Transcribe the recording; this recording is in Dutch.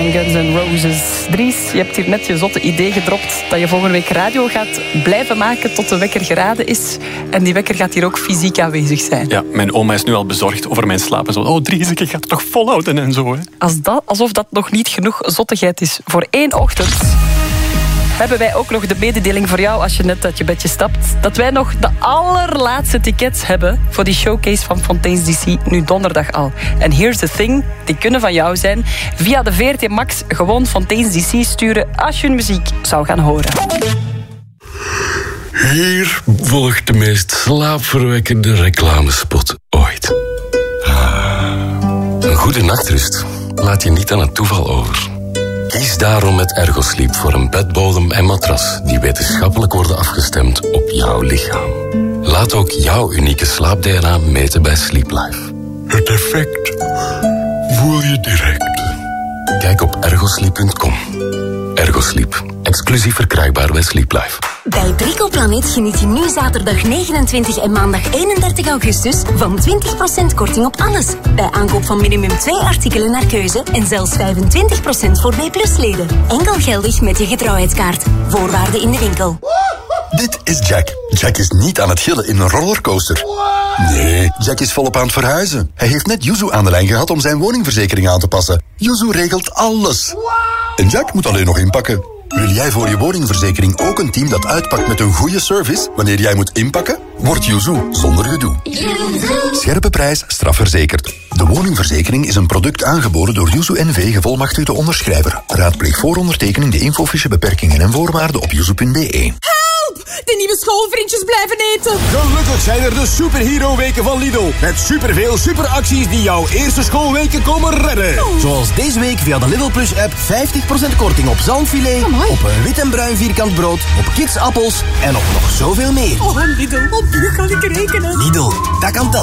van Guns N' Roses. Dries, je hebt hier net je zotte idee gedropt dat je volgende week radio gaat blijven maken tot de wekker geraden is. En die wekker gaat hier ook fysiek aanwezig zijn. Ja, mijn oma is nu al bezorgd over mijn slaap. En zo, oh Dries, ik ga het toch volhouden en zo. Hè. Alsof dat nog niet genoeg zottigheid is voor 1 ochtend, hebben wij ook nog de mededeling voor jou als je net uit je bedje stapt, dat wij nog de allerlaatste tickets hebben voor die showcase van Fontaine's DC, nu donderdag al. En here's the thing, die kunnen van jou zijn. Via de VRT Max gewoon Fontaine's DC sturen als je hun muziek zou gaan horen. Hier volgt de meest slaapverwekkende reclamespot ooit. Een goede nachtrust laat je niet aan het toeval over. Kies daarom met Ergosleep voor een bedbodem en matras die wetenschappelijk worden afgestemd op jouw lichaam. Laat ook jouw unieke slaap-DNA meten bij Sleep Life. Het effect voel je direct. Kijk op ergosleep.com. Ergosleep, exclusief verkrijgbaar bij Sleep Life. Bij Bricoplanet geniet je nu zaterdag 29 en maandag 31 augustus van 20% korting op alles. Bij aankoop van minimum 2 artikelen naar keuze en zelfs 25% voor B+-leden. Enkel geldig met je getrouwheidskaart. Voorwaarden in de winkel. Dit is Jack. Jack is niet aan het gillen in een rollercoaster. Nee, Jack is volop aan het verhuizen. Hij heeft net Yuzu aan de lijn gehad om zijn woningverzekering aan te passen. Yuzu regelt alles. En Jack moet alleen nog inpakken. Wil jij voor je woningverzekering ook een team dat uitpakt met een goede service wanneer jij moet inpakken? Word Yuzu zonder gedoe. Scherpe prijs, strafverzekerd. De woningverzekering is een product aangeboden door Yuzu NV, gevolmachtigde onderschrijver. Raadpleeg voor ondertekening de infofiche beperkingen en voorwaarden op yuzu.be. De nieuwe schoolvriendjes blijven eten. Gelukkig zijn er de Superhero-weken van Lidl. Met superveel superacties die jouw eerste schoolweken komen redden. Zoals deze week via de Lidl Plus-app 50% korting op zalmfilet, op een wit en bruin vierkant brood, op kidsappels en op nog zoveel meer. Oh, Lidl, op nu kan ik rekenen. Lidl, dat kan tellen.